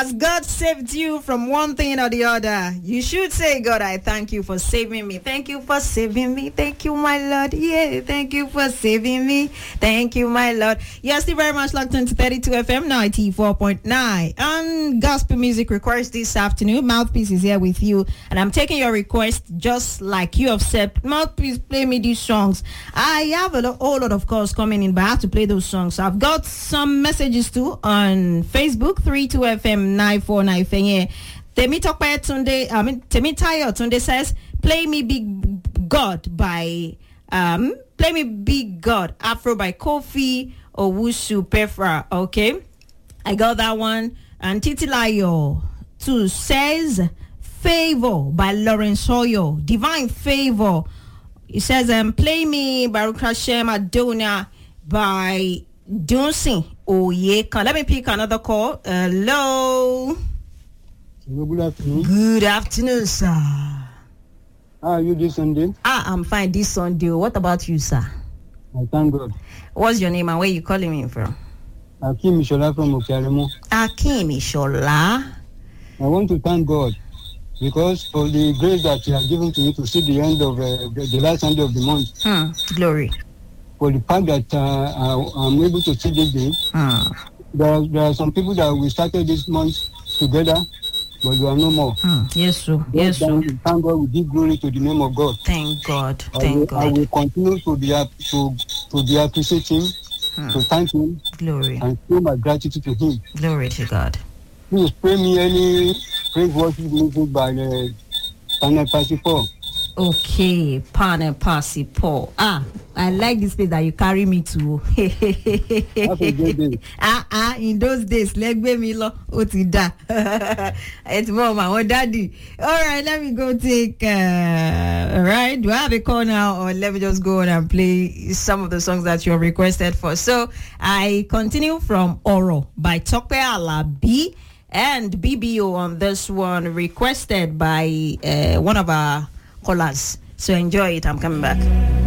Has God saved you from one thing or the other? You should say, God, I thank you for saving me. Thank you for saving me. Thank you, my Lord. Yeah, thank you for saving me. Thank you, my Lord. You're still very much locked into 32 FM 94.9. And gospel music request this afternoon. Mouthpiece is here with you. And I'm taking your request just like you have said. Mouthpiece, play me these songs. I have a whole lot of calls coming in, but I have to play those songs. So I've got some messages too on Facebook, 32FM 949. Temitayo Tunde says, play me Big God by play me Big God Afro by Kofi Owusu Pefra. Okay, I got that one. And Titilayo too says Favor by Lawrence Oyo, Divine Favor. He says play me Baruch Hashem Adonia by Dunsin Oyeka. Let me pick another call. Hello. Good afternoon. Good afternoon, sir. How are you this Sunday? I'm fine this Sunday. What about you, sir? I thank God. What's your name and where you calling me from? Akim Ishola from Okiaremo. Akim Ishola. I want to thank God because for the grace that He has given to me to see the end of the last Sunday of the month. Glory. For the fact that I'm able to see this day. There are some people that we started this month together, but there are no more. Yes, sir. Yes, sir. Thank God. We give glory to the name of God. Thank God. Thank God. I will continue to be appreciating, to thank Him. Glory. And show my gratitude to Him. Glory to God. Please play me any praise worship music by the Panel Party 4. Okay, Panel Party 4. I like this place that you carry me to. Have a good day. In those days, let me lo otida. It's mama or daddy. All right, let me go take. All right, do I have a call now, or let me just go on and play some of the songs that you requested for? So I continue from Oro by Tope Alabi and BBO on this one, requested by one of our callers. So enjoy it. I'm coming back.